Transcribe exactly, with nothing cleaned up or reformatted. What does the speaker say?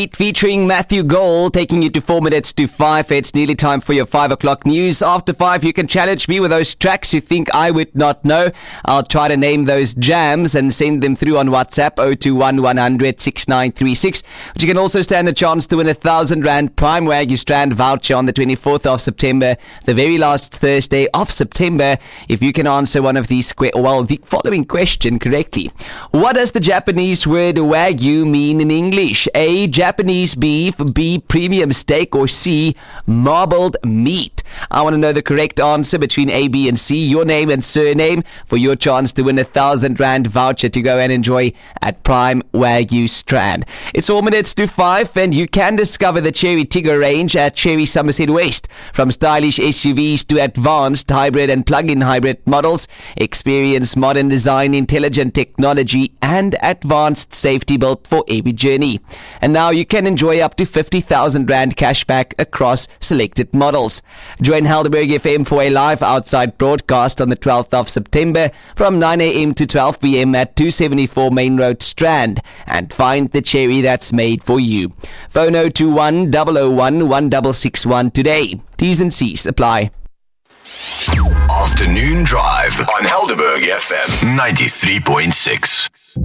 Featuring Matthew Gold, taking you to four minutes to five. It's nearly time for your five o'clock news. After five, you can challenge me with those tracks you think I would not know. I'll try to name those jams and send them through on WhatsApp oh two one, one hundred, six nine three six. But you can also stand a chance to win a thousand rand Prime Wagyu Strand voucher on the twenty-fourth of September, the very last Thursday of September, if you can answer one of these, que- well, the following question correctly. What does the Japanese word Wagyu mean in English? A. Japanese beef, B. premium steak, or C. marbled meat? I want to know the correct answer between A, B, and C. Your name and surname for your chance to win a thousand rand voucher to go and enjoy at Prime Wagyu Strand. It's all minutes to five, and you can discover the Cherry Tigger range at Cherry Somerset West. From stylish S U Vs to advanced hybrid and plug-in hybrid models, experience modern design, intelligent technology, and advanced safety built for every journey. And now you can enjoy up to fifty thousand rand cashback across selected models. Join Helderberg F M for a live outside broadcast on the twelfth of September from nine a.m. to twelve p.m. at two seventy-four Main Road, Strand, and find the cherry that's made for you. Phone oh two one, zero zero one, one six six one today. T's and C's apply. Afternoon Drive on Helderberg F M ninety-three point six.